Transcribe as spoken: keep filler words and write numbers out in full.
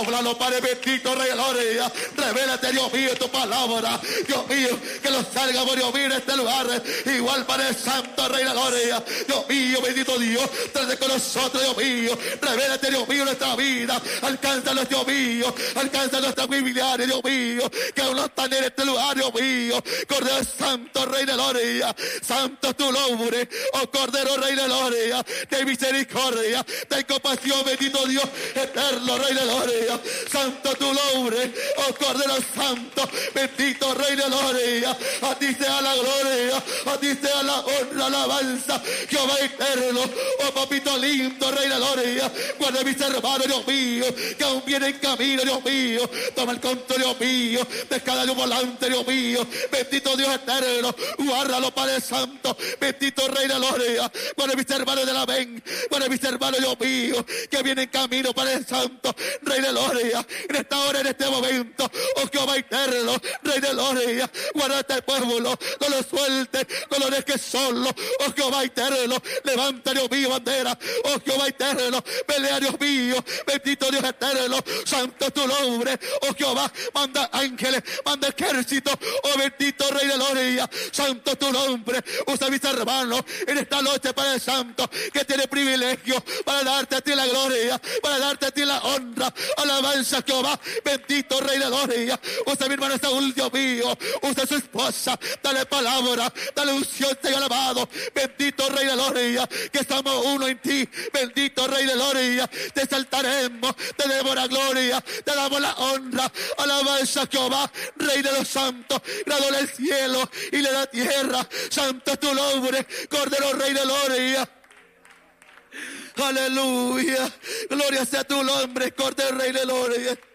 Háblalo, Padre bendito, Rey de Gloria. Revélate, Dios mío, tu palabra. Dios mío, que lo salga, Dios mío, en este lugar. Igual, Padre Santo, Rey de Gloria. Dios mío, bendito Dios, trate con nosotros, Dios mío. Revélate, Dios mío, nuestra vida. Alcánzanos, Dios mío. Alcanza nuestra familiares, Dios mío. Que aún no están en este lugar, Dios mío. Cordero Santo, Rey de Gloria. Santo es tu nombre, oh Cordero, Rey de Gloria. De misericordia, de compasión, bendito Dios, eterno, Rey de Gloria. Santo tu nombre, oh Cordero Santo, bendito Rey de Gloria. A ti sea la gloria, a ti sea la honra, alabanza, Jehová eterno, oh papito lindo, Rey de Gloria. Guarda mis hermanos, Dios mío, que aún vienen en camino, Dios mío. Toma el control, Dios mío, de cada un volante, Dios mío. Bendito Dios eterno, guárdalo, Padre Santo, bendito Rey de Gloria. Guarda mis hermanos de la ven, guarda mis hermanos, Dios mío, que vienen en camino, Padre Santo, Rey de Gloria. En esta hora, en este momento, oh Jehová eterno, Rey de Gloria. Guarda este pueblo, no lo sueltes, no lo dejes solo, oh Jehová eterno. Levanta, Dios mío, bandera, oh Jehová eterno. Pelea, Dios mío, bendito Dios eterno. Santo es tu nombre, oh Jehová. Manda ángeles, manda ejército, oh bendito Rey de Gloria. Santo es tu nombre. Usa mis hermanos en esta noche, Padre Santo, que tiene privilegio para darte a ti la gloria, para darte a ti la honra, alabanza, Jehová, bendito Rey de Gloria. Usa mi hermano Saúl, Dios mío, usa a su esposa, dale palabra, dale unción, Señor alabado, bendito Rey de Gloria, que estamos uno en ti, bendito Rey de Gloria. Te exaltaremos, te demos la gloria, te damos la honra, alabanza, Jehová, Rey de los santos, creador del cielo y de la tierra. Santo es tu nombre, Cordero, Rey de Gloria. Aleluya, gloria sea tu nombre, Cordero, Rey de Gloria.